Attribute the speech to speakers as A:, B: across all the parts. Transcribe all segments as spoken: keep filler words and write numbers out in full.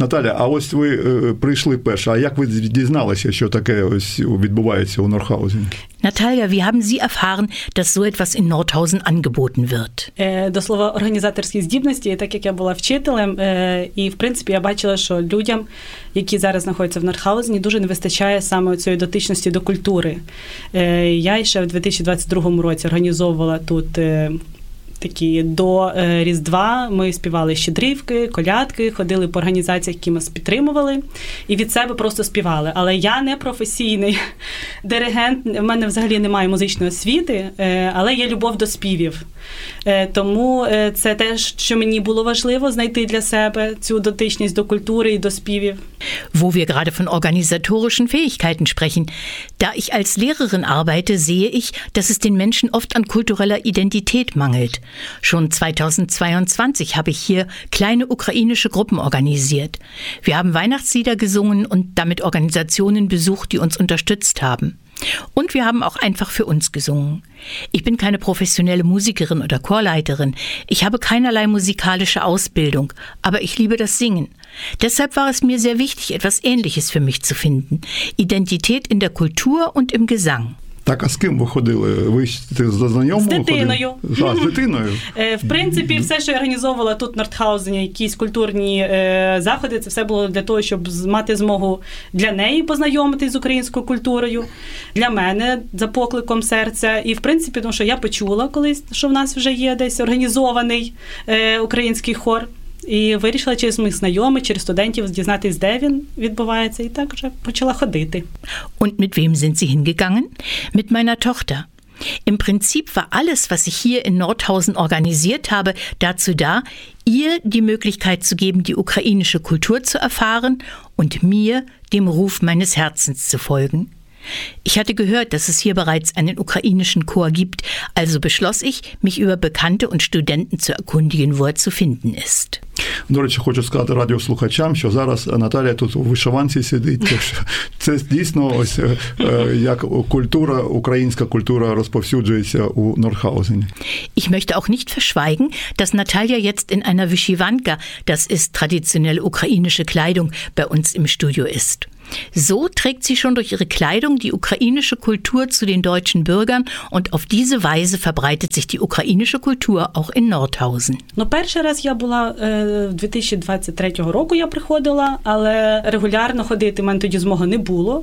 A: Наталя, а ось ви прийшли перше, а як ви дізналися, що таке ось відбувається у Нордхаузені?
B: Natalia, wie haben Sie erfahren, dass so etwas in Nordhausen angeboten wird?
C: До слова, організаторські здібності, так як я була вчителем, і, в принципі, я бачила, що людям, які зараз знаходяться в Нордхаузені, дуже не вистачає саме цієї дотичності до культури. Я ще в дві тисячі двадцять другому році організовувала тут такі до Різдва, ми співали щедрівки, колядки, ходили по організаціях, які нас підтримували, і від себе просто співали. Але я не професійний диригент, в мене взагалі немає музичної освіти, але є любов до співів. Тому це те, що мені було важливо знайти для себе цю дотичність до культури і до співів.
B: Wo wir gerade von organisatorischen Fähigkeiten sprechen. Da ich als Lehrerin arbeite, sehe ich, dass es den Menschen oft an kultureller Identität mangelt. Schon zweitausendzweiundzwanzig habe ich hier kleine ukrainische Gruppen organisiert. Wir haben Weihnachtslieder gesungen und damit Organisationen besucht, die uns unterstützt haben. Und wir haben auch einfach für uns gesungen. Ich bin keine professionelle Musikerin oder Chorleiterin. Ich habe keinerlei musikalische Ausbildung, aber ich liebe das Singen. Deshalb war es mir sehr wichtig, etwas Ähnliches für mich zu finden. Identität in der Kultur und im Gesang.
A: Так, а з ким ви ходили? Ви за знайомою
C: ходили? З дитиною.
A: А, з дитиною?
C: В принципі, все, що я організовувала тут в Нордхаузені, якісь культурні е, заходи, це все було для того, щоб мати змогу для неї познайомитись з українською культурою, для мене за покликом серця. І, в принципі, тому що я почула колись, що в нас вже є десь організований е, український хор. І вирішила через моїх знайомих, через студентів дізнатись, де він відбувається, і так вже почала ходити.
B: Und mit wem sind Sie hingegangen? Mit meiner Tochter. Im Prinzip war alles, was ich hier in Nordhausen organisiert habe, dazu da, ihr die Möglichkeit zu geben, die ukrainische Kultur zu erfahren und mir dem Ruf meines Herzens zu folgen. Ich hatte gehört, dass es hier bereits einen ukrainischen Chor gibt, also beschloss ich, mich über Bekannte und Studenten zu erkundigen, wo er zu finden ist.
A: До речі, хочу сказати радіослухачам, що зараз Наталія тут у вишиванці сидить. Це дійсно ось як культура, українська культура розповсюджується у Нордхаузені.
B: Ich möchte auch nicht verschweigen, dass Natalia jetzt in einer Wyszywanka, das ist traditionelle ukrainische Kleidung, bei uns im Studio ist. So trägt sie schon durch ihre Kleidung die ukrainische Kultur zu den deutschen Bürgern und auf diese Weise verbreitet sich die ukrainische Kultur auch in Nordhausen.
C: Ну, перший раз я була е, дві тисячі двадцять третього року я приходила, але регулярно ходити в мене тоді змоги не було.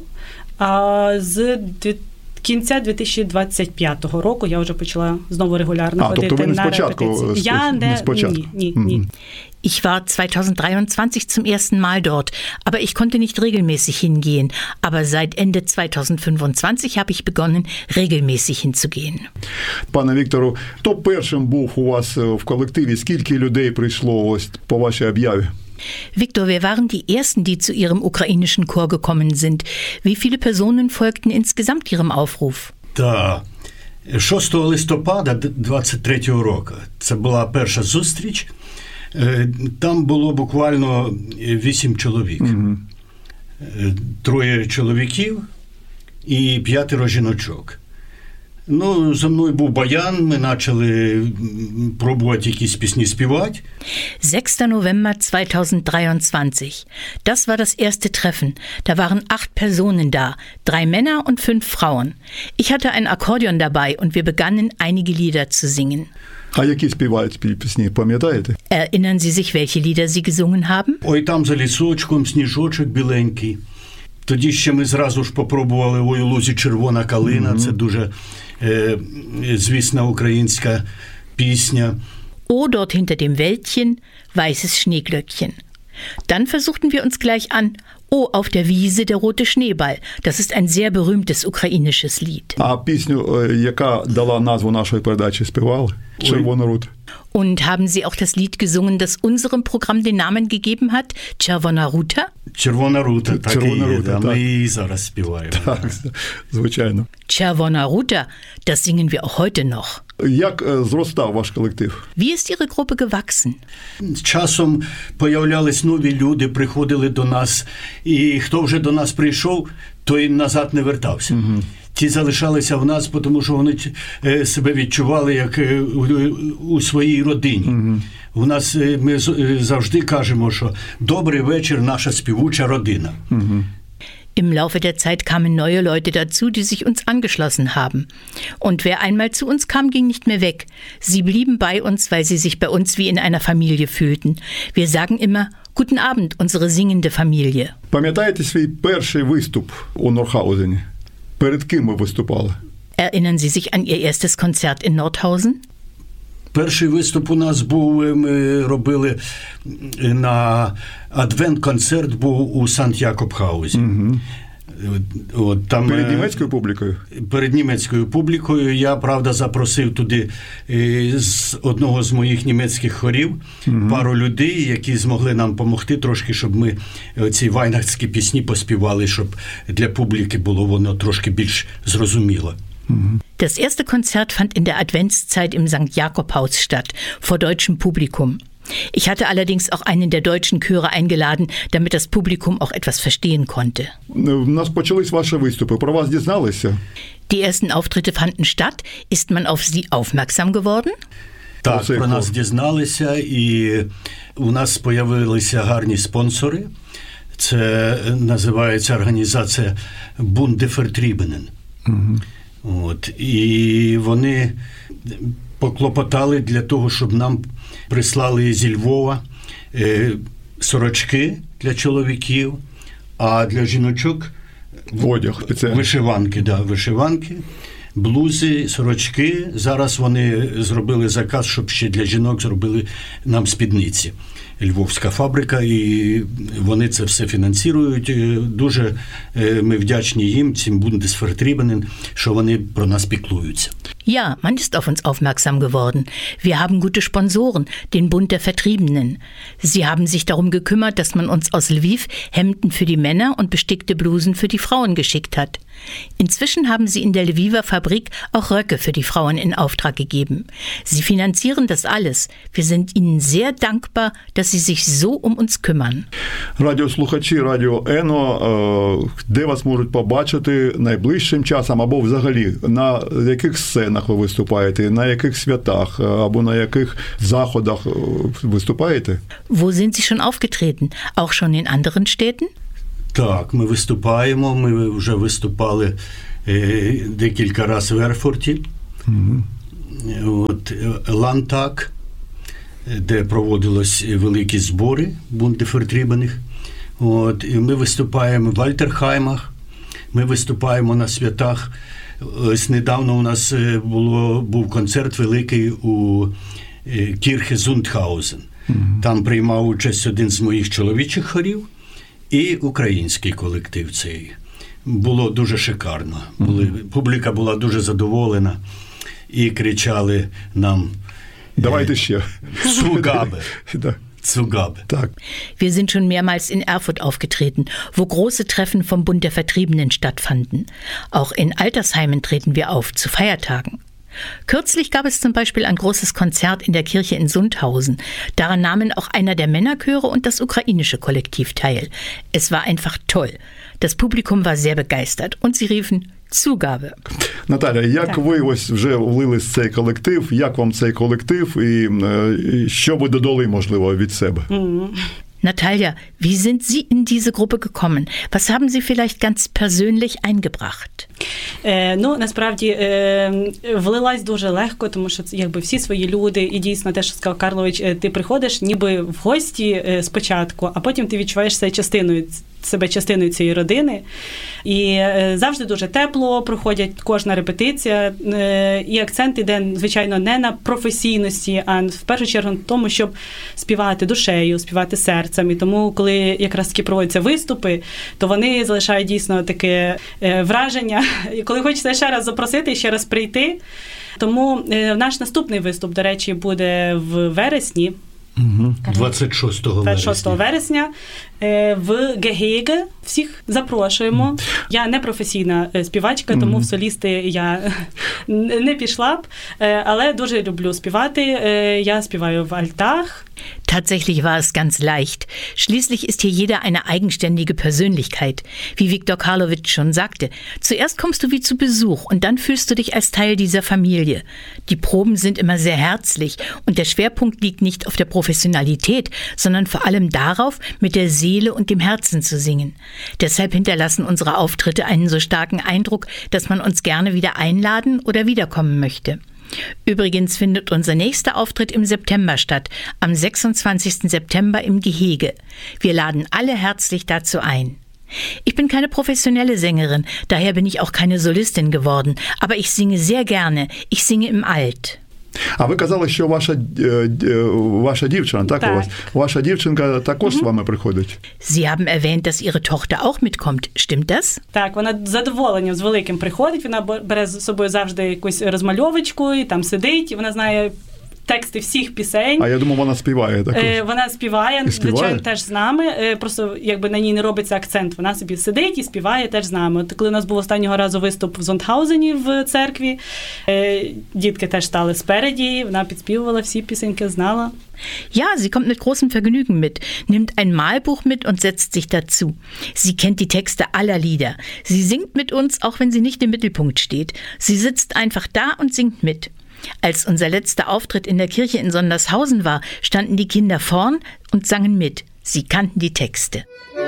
C: А з кінця дві тисячі двадцять п'ятого року я вже почала знову регулярно
A: а,
C: ходити
A: тобто ви не
C: на
A: спочатку,
C: репетиції. Я не,
A: не спочатку.
C: Ні, ні, ні. Mm-hmm.
B: Ich war zweitausenddreiundzwanzig zum ersten Mal dort, aber ich konnte nicht regelmäßig hingehen. Aber seit Ende zweitausendfünfundzwanzig habe ich begonnen, regelmäßig hinzugehen.
A: Пане Віктору, хто першим був у вас в колективі? Скільки людей прийшло ось по вашій об'яві?
B: Viktor, wir waren die Ersten, die zu Ihrem ukrainischen Chor gekommen sind. Wie viele Personen folgten insgesamt Ihrem Aufruf?
D: Так, шостого листопада двадцять третього року. Це була перша зустріч. Там було буквально вісім чоловік. Mm-hmm. Троє чоловіків і п'ятеро жіночок. Ну, за мною був баян, ми почали пробувати якісь пісні співати.
B: sechster November zweitausenddreiundzwanzig. Das war das erste Treffen. Da waren acht Personen da, drei Männer und fünf Frauen. Ich hatte ein Akkordeon dabei und wir begannen, einige Lieder zu singen.
A: А які співають пісні, пам'ятаєте?
B: Erinnern Sie sich, welche Lieder Sie gesungen haben?
D: Ой, там за лісочком сніжочок біленький. Тоді ще ми зразу ж попробували «Ой, у лузі червона калина». Mm-hmm. Це дуже е, звісна українська пісня.
B: O, dort hinter dem Wäldchen, weißes Schneeglöckchen. Dann versuchten wir uns gleich an Oh, auf der Wiese der rote Schneeball. Das ist ein sehr berühmtes ukrainisches Lied.
A: А пісню, яка дала назву нашої передачі, співали? Червона рута.
B: Und haben Sie auch das Lied gesungen, das unserem Programm den Namen gegeben hat? Червона рута?
D: Червона рута, так
A: Червона
D: і є.
A: рута,
D: Да,
A: так.
D: ми її зараз співаємо.
A: Так, звичайно.
B: Червона рута, das singen wir auch heute noch.
A: Як зростав ваш колектив?
B: Wie ist Ihre Gruppe gewachsen?
D: З часом появлялись нові люди, приходили до нас, і хто вже до нас прийшов, той назад не вертався. Угу. Ті залишалися в нас, тому що вони себе відчували як у своїй родині. Угу. У нас ми завжди кажемо, що «добрий вечір, наша співуча родина».
A: Угу.
B: Im Laufe der Zeit kamen neue Leute dazu, die sich uns angeschlossen haben. Und wer einmal zu uns kam, ging nicht mehr weg. Sie blieben bei uns, weil sie sich bei uns wie in einer Familie fühlten. Wir sagen immer, guten Abend, unsere singende Familie.
A: Пам'ятаєте свій перший виступ у Норхаузені? Перед ким ви виступали?
B: Erinnern Sie sich an Ihr erstes Konzert in Nordhausen?
D: Перший виступ у нас був, ми робили на адвент-концерт був у Санкт-Якоб-хаузі.
A: Угу.
D: От, там,
A: перед німецькою публікою?
D: Перед німецькою публікою. Я, правда, запросив туди з одного з моїх німецьких хорів угу. пару людей, які змогли нам допомогти трошки, щоб ми ці вайнахтські пісні поспівали, щоб для публіки було воно трошки більш зрозуміло.
B: Das erste Konzert fand in der Adventszeit im Sankt Jakob-Haus statt, vor deutschem Publikum. Ich hatte allerdings auch einen der deutschen Chöre eingeladen, damit das Publikum auch etwas verstehen konnte.
A: У нас почались ваші виступи. Про вас дізналися?
B: Die ersten Auftritte fanden statt. Ist man auf Sie aufmerksam geworden?
D: Так, про нас дізналися, і у нас з'явилися гарні спонсори. Це називається організація Bunde Vertriebenen.
A: Угу.
D: От, і вони поклопотали для того, щоб нам прислали зі Львова е, сорочки для чоловіків, а для жіночок
A: одяг,
D: вишиванки, да, вишиванки, блузи, сорочки. Зараз вони зробили заказ, щоб ще для жінок зробили нам спідниці. Львовська фабрика, і вони це все фінансують. Дуже ми вдячні їм, цим Bundesvertriebenen, що вони про нас піклуються.
B: Ja, man ist auf uns aufmerksam geworden. Wir haben gute Sponsoren, den Bund der Vertriebenen. Sie haben sich darum gekümmert, dass man uns aus Lviv Hemden für die Männer und bestickte Blusen für die Frauen geschickt hat. Inzwischen haben sie in der Lviver Fabrik auch Röcke für die Frauen in Auftrag gegeben. Sie finanzieren das alles. Wir sind ihnen sehr dankbar, dass sie sich so um uns kümmern.
A: Радіослухачі Радіо Ено, де вас можуть побачити найближчим часом або взагалі на яких сценах ви виступаєте, на яких святах або на яких заходах виступаєте?
B: Wo sind Sie schon aufgetreten? Auch schon in anderen Städten?
D: Так, ми виступаємо. Ми вже виступали е, декілька разів в Ерфурті.
A: Угу.
D: От, Лантак, де проводились великі збори Bundesvertriebeних. От, і ми виступаємо в Альтерхаймах, ми виступаємо на святах. Ось недавно у нас було, був концерт великий у Кірхе Зундхаузен. Mm-hmm. Там приймав участь один з моїх чоловічих хорів і український колектив цей. Було дуже шикарно. Були, mm-hmm. Публіка була дуже задоволена і кричали нам
A: «Давайте ще».
D: «Zugabe». Zugabe.
A: Так.
B: Wir sind schon mehrmals in Erfurt aufgetreten, wo große Treffen vom Bund der Vertriebenen stattfanden. Auch in Altersheimen treten wir auf, zu Feiertagen. Kürzlich gab es zum Beispiel ein großes Konzert in der Kirche in Sundhausen. Daran nahmen auch einer der Männerchöre und das ukrainische Kollektiv teil. Es war einfach toll. Das Publikum war sehr begeistert und sie riefen Zugabe.
A: Наталя, як так. ви ось вже влились в цей колектив, як вам цей колектив і, і що ви додали, можливо, від себе?
B: Mm. Natalia, wie sind Sie in diese Gruppe gekommen? Was haben Sie vielleicht ganz persönlich eingebracht?
C: Е, ну, насправді, е, влилась дуже легко, тому що якби всі свої люди, і дійсно те, що сказав Карлович, ти приходиш ніби в гості е, спочатку, а потім ти відчуваєш себе частиною, себе частиною цієї родини. І е, завжди дуже тепло проходять кожна репетиція, е, і акцент іде, звичайно, не на професійності, а в першу чергу на тому, щоб співати душею, співати серцем. І тому, коли якраз таки проводяться виступи, то вони залишають дійсно таке е, враження, і коли хочеться ще раз запросити, ще раз прийти. Тому е, наш наступний виступ, до речі, буде в вересні.
D: Угу. двадцять шостого вересня.
C: вересня в Гегеге. Всіх запрошуємо. Я не професійна співачка, тому в солісти я не пішла б, але дуже люблю співати. Я співаю в альтах,
B: Tatsächlich war es ganz leicht. Schließlich ist hier jeder eine eigenständige Persönlichkeit. Wie Viktor Karlowitsch schon sagte, zuerst kommst du wie zu Besuch und dann fühlst du dich als Teil dieser Familie. Die Proben sind immer sehr herzlich und der Schwerpunkt liegt nicht auf der Professionalität, sondern vor allem darauf, mit der Seele und dem Herzen zu singen. Deshalb hinterlassen unsere Auftritte einen so starken Eindruck, dass man uns gerne wieder einladen oder wiederkommen möchte. Übrigens findet unser nächster Auftritt im September statt, am sechsundzwanzigsten September im Gehege. Wir laden alle herzlich dazu ein. Ich bin keine professionelle Sängerin, daher bin ich auch keine Solistin geworden, aber ich singe sehr gerne, ich singe im Alt.
A: А ви казали, що ваша, ваша дівчина, так,
C: так.
A: у вас? Ваша дівчинка також mm-hmm. з вами приходить?
B: Sie haben erwähnt, dass Ihre Tochter auch mitkommt. Stimmt das?
C: Так, вона з задоволенням, з великим приходить, вона бере з собою завжди якусь розмальовочку, і там сидить, і вона знає тексти всіх пісень.
A: А я думав, вона співає також.
C: Е, вона співає,
A: співає,
C: звичайно, теж з нами. Е, просто якби на ній не робиться акцент. Вона собі сидить і співає теж з нами. От коли у нас був останнього разу виступ в Зондхаузені в церкві, е, дітки теж стали спереді, вона підспівувала всі пісеньки, знала.
B: Ja, sie kommt mit großem Vergnügen mit, nimmt ein Malbuch mit und setzt sich dazu. Sie kennt die Texte aller Lieder. Sie singt mit uns, auch wenn sie nicht im Mittelpunkt steht. Sie sitzt einfach da und singt mit. Als unser letzter Auftritt in der Kirche in Sondershausen war, standen die Kinder vorn und sangen mit. Sie kannten die Texte.